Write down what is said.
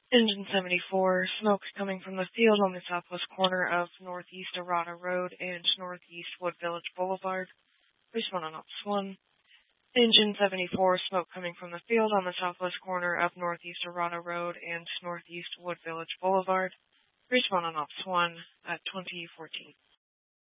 Engine 74, smoke coming from the field on the southwest corner of Northeast Arata Road and Northeast Wood Village Boulevard. Respond on Ops 1. Engine 74, smoke coming from the field on the southwest corner of Northeast Arata Road and Northeast Wood Village Boulevard. Respond on Ops 1 at 2014.